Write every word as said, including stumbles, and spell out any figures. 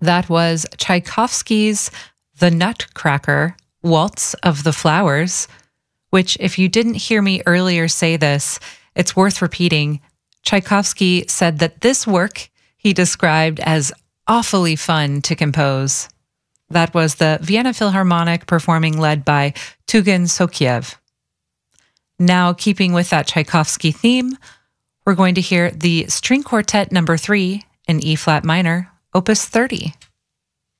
That was Tchaikovsky's The Nutcracker, Waltz of the Flowers, which, if you didn't hear me earlier say this, it's worth repeating. Tchaikovsky said that this work he described as awfully fun to compose. That was the Vienna Philharmonic performing led by Tugan Sokiev. Now, keeping with that Tchaikovsky theme, we're going to hear the String Quartet number three in E-flat minor, Opus thirty.